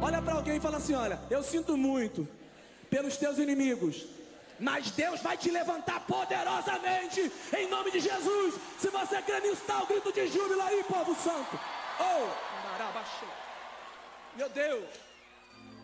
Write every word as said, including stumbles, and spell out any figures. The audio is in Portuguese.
Olha para alguém e fala assim: olha, eu sinto muito pelos teus inimigos, mas Deus vai te levantar poderosamente, em nome de Jesus. Se você crê nisso, dá o grito de júbilo aí, povo santo. Oh, meu Deus.